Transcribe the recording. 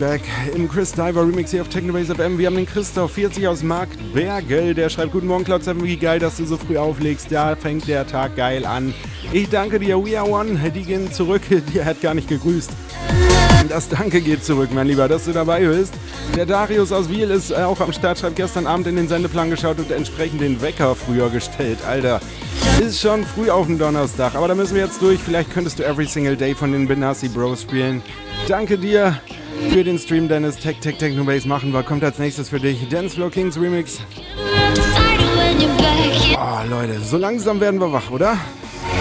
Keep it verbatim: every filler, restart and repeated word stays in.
back im Chris Diver Remix hier auf Technobase F M. Wir haben den Christoph vierzig aus Marktbergel, der schreibt: Guten Morgen, Cloud sieben, wie geil, dass du so früh auflegst. Ja, fängt der Tag geil an. Ich danke dir, We Are One, die gehen zurück, die hat gar nicht gegrüßt. Das Danke geht zurück, mein Lieber, dass du dabei bist. Der Darius aus Wiel ist auch am Start, schreibt: Gestern Abend in den Sendeplan geschaut und entsprechend den Wecker früher gestellt. Alter, ist schon früh auf dem Donnerstag, aber da müssen wir jetzt durch. Vielleicht könntest du Every Single Day von den Benassi Bros spielen. Danke dir für den Stream, Dennis. Tech Tech Technobase machen wir. Kommt als nächstes für dich Dancefloor Kings Remix. Oh, Leute, so langsam werden wir wach, oder?